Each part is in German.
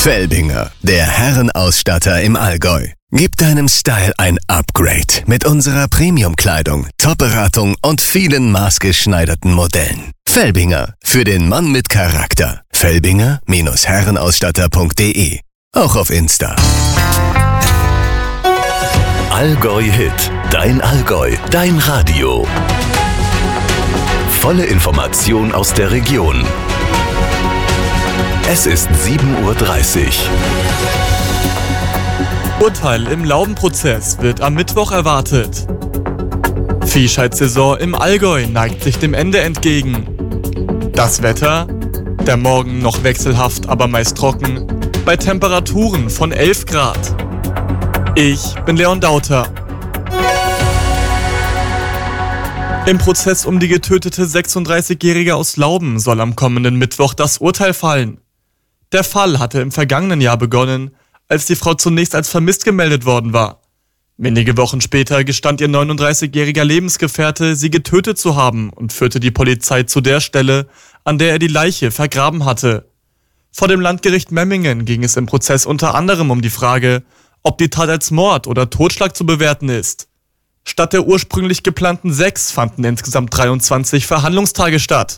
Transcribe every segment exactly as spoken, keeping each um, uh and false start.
Felbinger, der Herrenausstatter im Allgäu. Gib deinem Style ein Upgrade mit unserer Premium-Kleidung, Top-Beratung und vielen maßgeschneiderten Modellen. Felbinger, für den Mann mit Charakter. Felbinger Herrenausstatter punkt de. Auch auf Insta. Allgäu Hit, dein Allgäu, dein Radio. Volle Information aus der Region. Es ist sieben Uhr dreißig. Urteil im Laubenprozess wird am Mittwoch erwartet. Viehscheidsaison im Allgäu neigt sich dem Ende entgegen. Das Wetter? Der Morgen noch wechselhaft, aber meist trocken, bei Temperaturen von elf Grad. Ich bin Leon Dauter. Im Prozess um die getötete sechsunddreißigjährige aus Lauben soll am kommenden Mittwoch das Urteil fallen. Der Fall hatte im vergangenen Jahr begonnen, als die Frau zunächst als vermisst gemeldet worden war. Wenige Wochen später gestand ihr neununddreißigjähriger Lebensgefährte, sie getötet zu haben und führte die Polizei zu der Stelle, an der er die Leiche vergraben hatte. Vor dem Landgericht Memmingen ging es im Prozess unter anderem um die Frage, ob die Tat als Mord oder Totschlag zu bewerten ist. Statt der ursprünglich geplanten sechs fanden insgesamt dreiundzwanzig Verhandlungstage statt.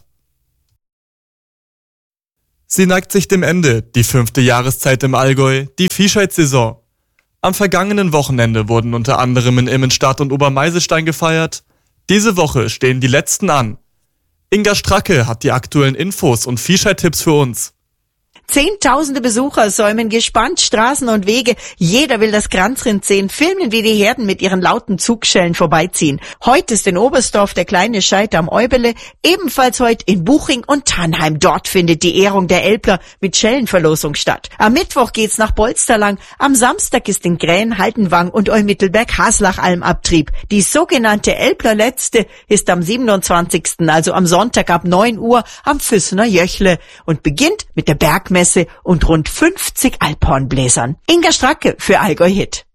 Sie neigt sich dem Ende, die fünfte Jahreszeit im Allgäu, die Viehscheidsaison. Am vergangenen Wochenende wurden unter anderem in Immenstadt und Obermeiselstein gefeiert. Diese Woche stehen die letzten an. Inga Stracke hat die aktuellen Infos und Viehscheidtipps für uns. Zehntausende Besucher säumen gespannt Straßen und Wege. Jeder will das Kranzrind sehen, filmen, wie die Herden mit ihren lauten Zugschellen vorbeiziehen. Heute ist in Oberstdorf der kleine Scheit am Eubele, ebenfalls heute in Buching und Tannheim. Dort findet die Ehrung der Elbler mit Schellenverlosung statt. Am Mittwoch geht's nach Bolsterlang, am Samstag ist in Gräen, Haldenwang und Eumittelberg Haslach Almabtrieb. Die sogenannte Elbler Letzte ist am siebenundzwanzigsten, also am Sonntag ab neun Uhr am Füssener Jöchle und beginnt mit der Bergmesse und rund fünfzig Alphornbläsern. Inga Stracke für Allgäu Hit.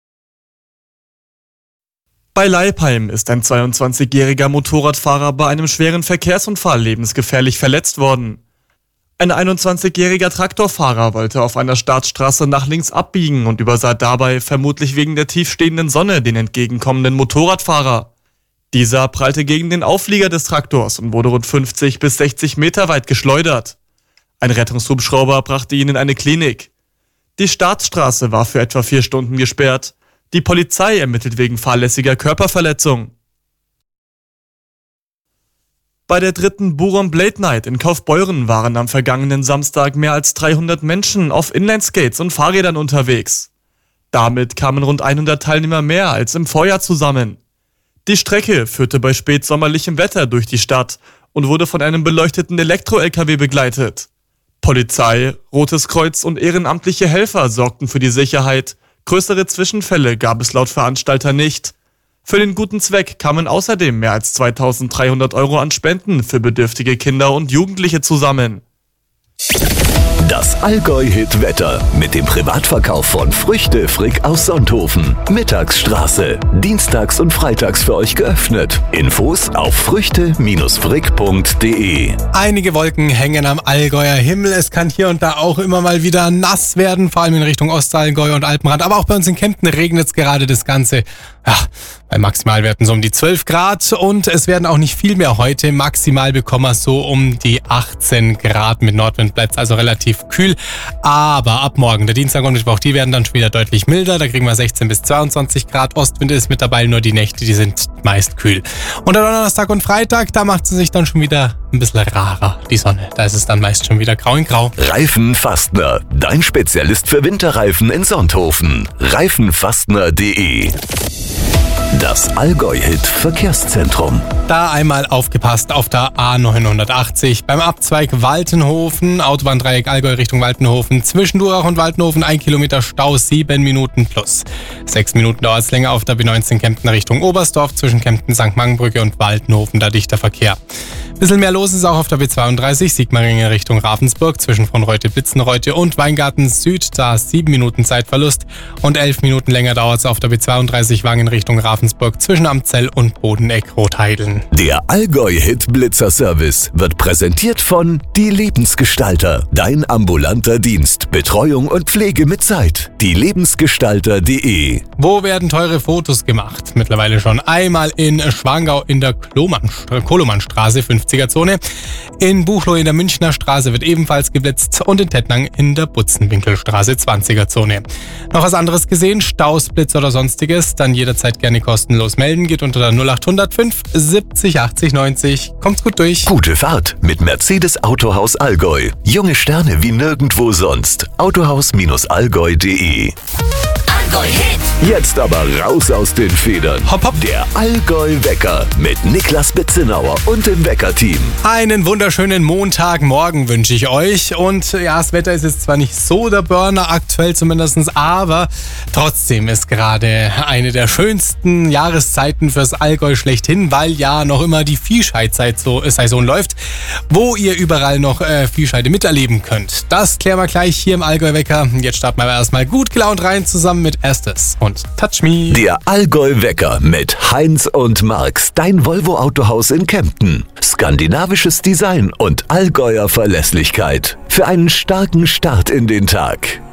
Bei Leipheim ist ein zweiundzwanzigjähriger Motorradfahrer bei einem schweren Verkehrsunfall lebensgefährlich verletzt worden. Ein einundzwanzigjähriger Traktorfahrer wollte auf einer Startstraße nach links abbiegen und übersah dabei, vermutlich wegen der tiefstehenden Sonne, den entgegenkommenden Motorradfahrer. Dieser prallte gegen den Auflieger des Traktors und wurde rund fünfzig bis sechzig Meter weit geschleudert. Ein Rettungshubschrauber brachte ihn in eine Klinik. Die Startstraße war für etwa vier Stunden gesperrt. Die Polizei ermittelt wegen fahrlässiger Körperverletzung. Bei der dritten Buron Blade Night in Kaufbeuren waren am vergangenen Samstag mehr als dreihundert Menschen auf Inlineskates und Fahrrädern unterwegs. Damit kamen rund hundert Teilnehmer mehr als im Vorjahr zusammen. Die Strecke führte bei spätsommerlichem Wetter durch die Stadt und wurde von einem beleuchteten Elektro-L K W begleitet. Polizei, Rotes Kreuz und ehrenamtliche Helfer sorgten für die Sicherheit. Größere Zwischenfälle gab es laut Veranstalter nicht. Für den guten Zweck kamen außerdem mehr als zweitausenddreihundert Euro an Spenden für bedürftige Kinder und Jugendliche zusammen. Das Allgäu-Hit-Wetter mit dem Privatverkauf von Früchte Frick aus Sonthofen. Mittagsstraße. Dienstags und freitags für euch geöffnet. Infos auf früchte frick punkt de. Einige Wolken hängen am Allgäuer Himmel. Es kann hier und da auch immer mal wieder nass werden, vor allem in Richtung Ostallgäu und Alpenrand. Aber auch bei uns in Kempten regnet es gerade das Ganze. Ja, bei Maximalwerten so um die zwölf Grad und es werden auch nicht viel mehr heute. Maximal bekommen wir so um die achtzehn Grad. Mit Nordwind bleibt es also relativ kühl. Aber ab morgen, der Dienstag und Mittwoch, die werden dann schon wieder deutlich milder. Da kriegen wir sechzehn bis zweiundzwanzig Grad. Ostwind ist mit dabei, nur die Nächte, die sind meist kühl. Und der Donnerstag und Freitag, da macht es sich dann schon wieder ein bisschen rarer, die Sonne. Da ist es dann meist schon wieder grau in grau. Reifenfastner, dein Spezialist für Winterreifen in Sonthofen. reifenfastner punkt de. Das Allgäu-Hit Verkehrszentrum. Da einmal aufgepasst auf der A neunhundertachtzig. Beim Abzweig Waltenhofen, Autobahndreieck Allgäu Richtung Waltenhofen. Zwischen Durach und Waltenhofen ein Kilometer Stau, sieben Minuten plus. Sechs Minuten dauert es länger auf der B neunzehn Kempten Richtung Oberstdorf. Zwischen Kempten, Sankt Mangenbrücke und Waltenhofen, da dichter Verkehr. Bisschen mehr los ist auch auf der B zweiunddreißig, Sigmaringen Richtung Ravensburg, zwischen Fronreute-Blitzenreute und Weingarten Süd, da sieben Minuten Zeitverlust und elf Minuten länger dauert es auf der B zweiunddreißig Wangen Richtung Ravensburg, zwischen Amzell und Bodeneck-Rotheideln. Sekunden. Der Allgäu-Hit Blitzer Service wird präsentiert von Die Lebensgestalter. Dein ambulanter Dienst. Betreuung und Pflege mit Zeit. die lebensgestalter punkt de. Wo werden teure Fotos gemacht? Mittlerweile schon einmal in Schwangau in der Kolomannstraße, fünfziger Zone. In Buchloe in der Münchner Straße wird ebenfalls geblitzt und in Tettnang in der Butzenwinkelstraße, zwanziger Zone. Noch was anderes gesehen? Staus, Blitz oder sonstiges? Dann jederzeit gerne kostenlos melden. Geht unter der null acht null fünf siebzig achtzig neunzig. Kommt's gut durch. Gute Fahrt mit Mercedes Autohaus Allgäu. Junge Sterne wie nirgendwo sonst. autohaus allgäu punkt de. Jetzt aber raus aus den Federn. Hopp, hopp. Der Allgäu-Wecker mit Niklas Betzenauer und dem Wecker-Team. Einen wunderschönen Montagmorgen wünsche ich euch. Und ja, das Wetter ist jetzt zwar nicht so der Burner, aktuell zumindest, aber trotzdem ist gerade eine der schönsten Jahreszeiten fürs Allgäu schlechthin, weil ja noch immer die Viehscheid-Saison läuft, wo ihr überall noch äh, Viehscheide miterleben könnt. Das klären wir gleich hier im Allgäu-Wecker. Jetzt starten wir erstmal gut gelaunt rein, zusammen mit Estes und Touch Me. Der Allgäu-Wecker mit Heinz und Marx, dein Volvo-Autohaus in Kempten. Skandinavisches Design und Allgäuer Verlässlichkeit. Für einen starken Start in den Tag.